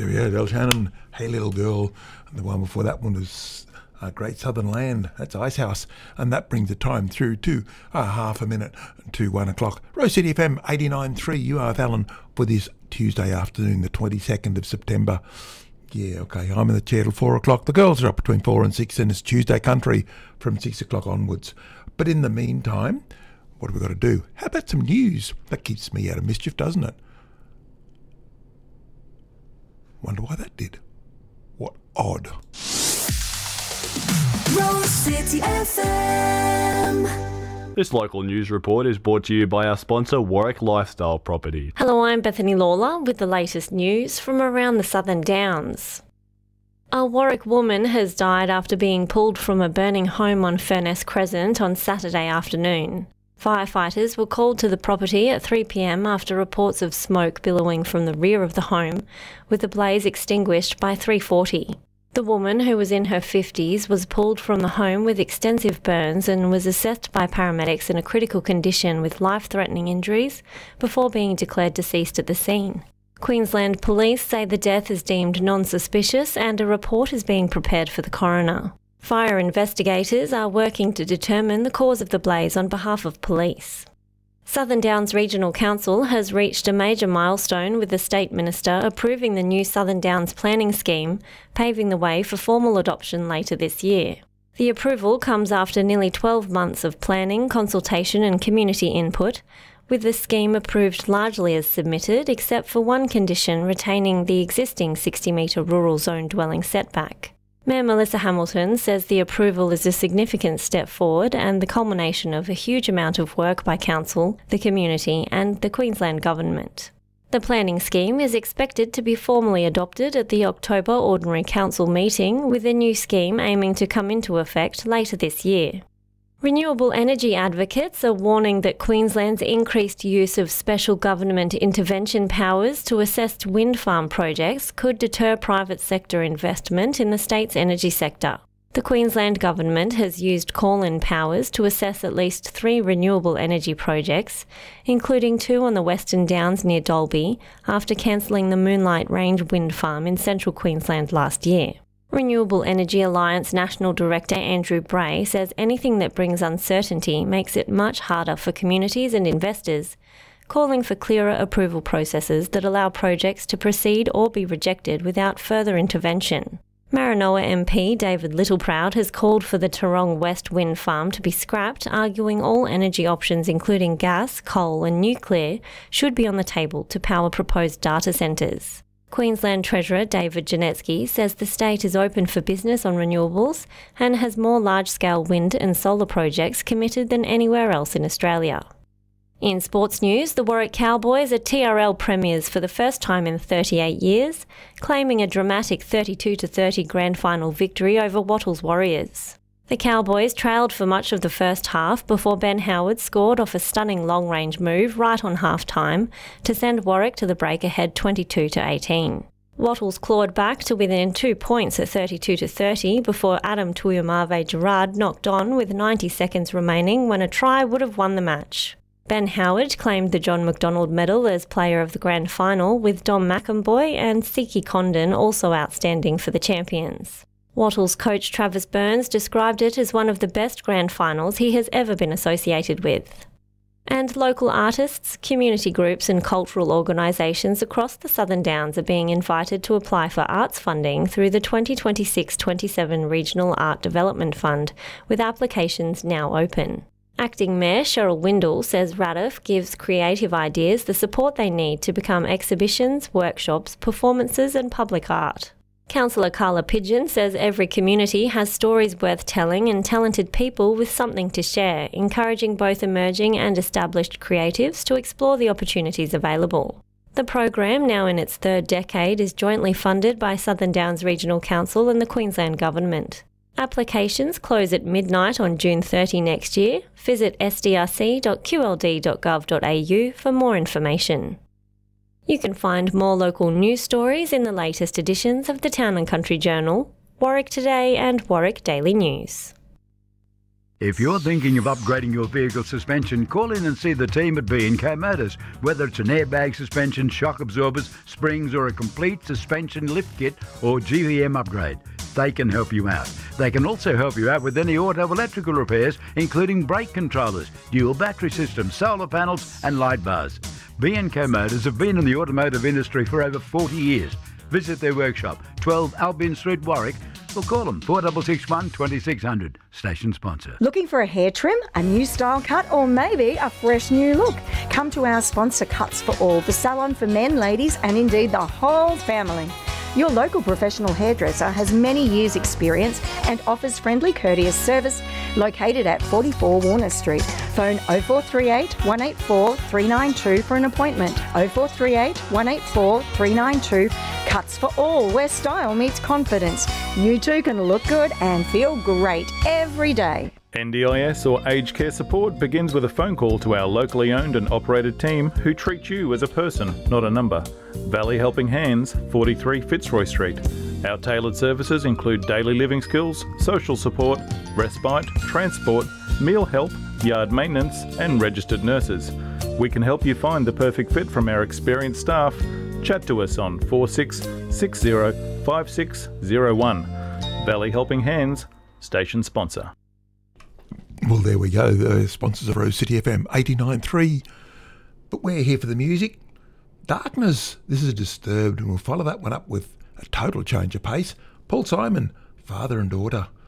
There we go, Del Shannon, Hey Little Girl. And the one before that one was Great Southern Land. That's Icehouse. And that brings the time through to half a minute to 1 o'clock. Rose City FM 89.3. You are with Alan for this Tuesday afternoon, the 22nd of September. Yeah, okay, I'm in the chair till 4 o'clock. The girls are up between 4 and 6, and it's Tuesday country from 6 o'clock onwards. But in the meantime, what have we got to do? How about some news? That keeps me out of mischief, doesn't it? Wonder why that did. What odd. Rose City FM. This local news report is brought to you by our sponsor, Warwick Lifestyle Properties. Hello, I'm Bethany Lawler with the latest news from around the Southern Downs. A Warwick woman has died after being pulled from a burning home on Furness Crescent on Saturday afternoon. Firefighters were called to the property at 3 p.m. after reports of smoke billowing from the rear of the home, with the blaze extinguished by 3:40. The woman, who was in her 50s, was pulled from the home with extensive burns and was assessed by paramedics in a critical condition with life-threatening injuries before being declared deceased at the scene. Queensland Police say the death is deemed non-suspicious and a report is being prepared for the coroner. Fire investigators are working to determine the cause of the blaze on behalf of police. Southern Downs Regional Council has reached a major milestone with the State Minister approving the new Southern Downs planning scheme, paving the way for formal adoption later this year. The approval comes after nearly 12 months of planning, consultation and community input, with the scheme approved largely as submitted, except for one condition retaining the existing 60-metre rural zone dwelling setback. Mayor Melissa Hamilton says the approval is a significant step forward and the culmination of a huge amount of work by Council, the community and the Queensland Government. The planning scheme is expected to be formally adopted at the October Ordinary Council meeting, with the new scheme aiming to come into effect later this year. Renewable energy advocates are warning that Queensland's increased use of special government intervention powers to assess wind farm projects could deter private sector investment in the state's energy sector. The Queensland Government has used call-in powers to assess at least 3 renewable energy projects, including 2 on the Western Downs near Dalby, after cancelling the Moonlight Range wind farm in central Queensland last year. Renewable Energy Alliance National Director Andrew Bray says anything that brings uncertainty makes it much harder for communities and investors, calling for clearer approval processes that allow projects to proceed or be rejected without further intervention. Maranoa MP David Littleproud has called for the Tarong West wind farm to be scrapped, arguing all energy options including gas, coal and nuclear should be on the table to power proposed data centres. Queensland Treasurer David Janetsky says the state is open for business on renewables and has more large-scale wind and solar projects committed than anywhere else in Australia. In sports news, the Warwick Cowboys are TRL premiers for the first time in 38 years, claiming a dramatic 32-30 grand final victory over Wattles Warriors. The Cowboys trailed for much of the first half before Ben Howard scored off a stunning long-range move right on half-time to send Warwick to the break ahead 22-18. Wattles clawed back to within 2 points at 32-30 before Adam Tuyamave Gerard knocked on with 90 seconds remaining when a try would have won the match. Ben Howard claimed the John McDonald Medal as player of the grand final, with Dom McAvoy and Siki Condon also outstanding for the champions. Wattles coach Travis Burns described it as one of the best grand finals he has ever been associated with. And local artists, community groups and cultural organisations across the Southern Downs are being invited to apply for arts funding through the 2026-27 Regional Art Development Fund, with applications now open. Acting Mayor Cheryl Windle says RADF gives creative ideas the support they need to become exhibitions, workshops, performances and public art. Councillor Carla Pidgeon says every community has stories worth telling and talented people with something to share, encouraging both emerging and established creatives to explore the opportunities available. The program, now in its 3rd decade, is jointly funded by Southern Downs Regional Council and the Queensland Government. Applications close at midnight on June 30 next year. Visit sdrc.qld.gov.au for more information. You can find more local news stories in the latest editions of the Town and Country Journal, Warwick Today and Warwick Daily News. If you're thinking of upgrading your vehicle suspension, call in and see the team at B&K Motors. Whether it's an airbag suspension, shock absorbers, springs or a complete suspension lift kit or GVM upgrade, they can help you out. They can also help you out with any auto electrical repairs, including brake controllers, dual battery systems, solar panels and light bars. B&K Motors have been in the automotive industry for over 40 years. Visit their workshop, 12 Albion Street, Warwick, or call them 4661 2600. Station sponsor. Looking for a hair trim, a new style cut, or maybe a fresh new look? Come to our sponsor, Cuts for All, the salon for men, ladies, and indeed the whole family. Your local professional hairdresser has many years' experience and offers friendly, courteous service, located at 44 Warner Street. Phone 0438 184 392 for an appointment. 0438 184 392. Cuts for All, where style meets confidence. You too can look good and feel great every day. NDIS or aged care support begins with a phone call to our locally owned and operated team who treat you as a person, not a number. Valley Helping Hands, 43 Fitzroy Street. Our tailored services include daily living skills, social support, respite, transport, meal help, yard maintenance and registered nurses. We can help you find the perfect fit from our experienced staff. Chat to us on 4660 5601. Valley Helping Hands, station sponsor. Well, there we go. The sponsors of Rose City FM 89.3. But we're here for the music. Darkness. This is Disturbed, and we'll follow that one up with a total change of pace. Paul Simon, Father and Daughter.